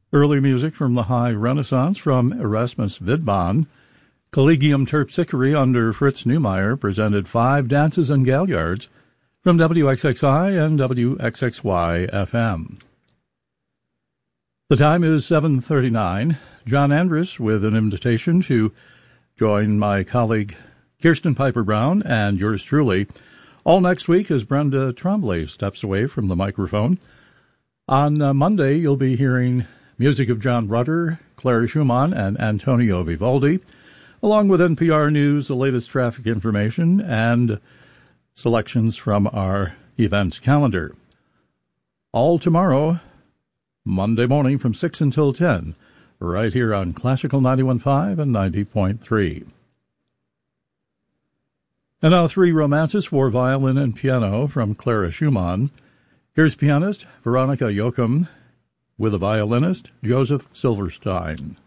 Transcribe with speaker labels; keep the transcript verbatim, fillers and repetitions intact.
Speaker 1: Early music from the High Renaissance from Erasmus Widmann. Collegium Terpsichore under Fritz Neumeier presented Five Dances and Galliards from W X X I and W X X Y F M. The time is seven thirty-nine. John Andrus with an invitation to join my colleague Kirsten Piper-Brown and yours truly all next week as Brenda Tremblay steps away from the microphone. On uh, Monday, you'll be hearing music of John Rutter, Clara Schumann, and Antonio Vivaldi, along with N P R News, the latest traffic information, and selections from our events calendar. All tomorrow, Monday morning from six until ten, right here on Classical ninety-one point five and ninety point three. And now three romances for violin and piano from Clara Schumann. Here's pianist Veronica Joachim with the violinist Joseph Silverstein.